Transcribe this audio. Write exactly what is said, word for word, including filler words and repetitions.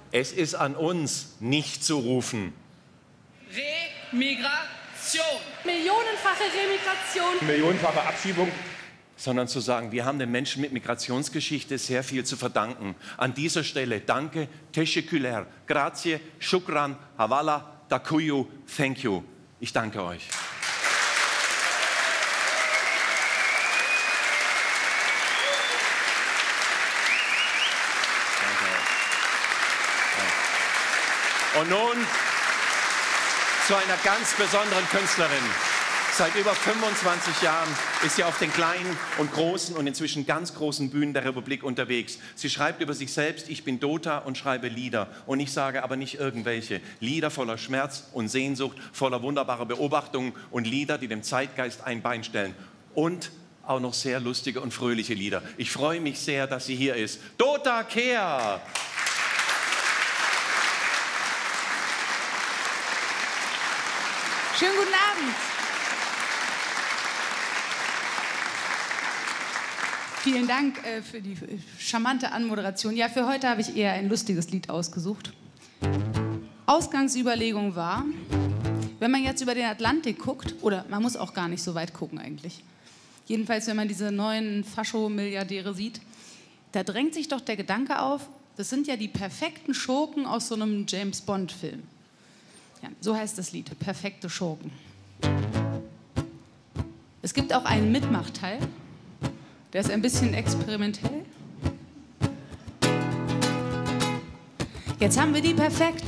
Es ist an uns, nicht zu rufen. Remigration. Millionenfache Remigration. Millionenfache Abschiebung. Sondern zu sagen, wir haben den Menschen mit Migrationsgeschichte sehr viel zu verdanken. An dieser Stelle danke, teşekkürler, grazie, shukran, hawala, dakuyu, thank you. Ich danke euch. Und nun zu einer ganz besonderen Künstlerin. Seit über fünfundzwanzig Jahren ist sie auf den kleinen und großen und inzwischen ganz großen Bühnen der Republik unterwegs. Sie schreibt über sich selbst, ich bin Dota und schreibe Lieder. Und ich sage aber nicht irgendwelche. Lieder voller Schmerz und Sehnsucht, voller wunderbarer Beobachtungen und Lieder, die dem Zeitgeist ein Bein stellen. Und auch noch sehr lustige und fröhliche Lieder. Ich freue mich sehr, dass sie hier ist. Dota Kehr! Schönen guten Abend. Vielen Dank äh, für die charmante Anmoderation. Ja, für heute habe ich eher ein lustiges Lied ausgesucht. Ausgangsüberlegung war, wenn man jetzt über den Atlantik guckt, oder man muss auch gar nicht so weit gucken eigentlich, jedenfalls wenn man diese neuen Fascho-Milliardäre sieht, da drängt sich doch der Gedanke auf, das sind ja die perfekten Schurken aus so einem James-Bond-Film. Ja, so heißt das Lied, Perfekte Schurken. Es gibt auch einen Mitmachteil, der ist ein bisschen experimentell. Jetzt haben wir die perfekten